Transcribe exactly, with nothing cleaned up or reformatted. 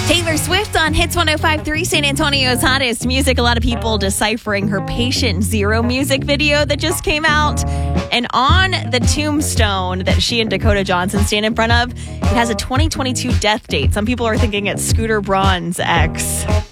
Taylor Swift on Hits one oh five point three, San Antonio's hottest music. A lot of people deciphering her Patient Zero music video that just came out. And on the tombstone that she and Dakota Johnson stand in front of, it has a twenty twenty-two death date. Some people are thinking it's Scooter Braun's ex.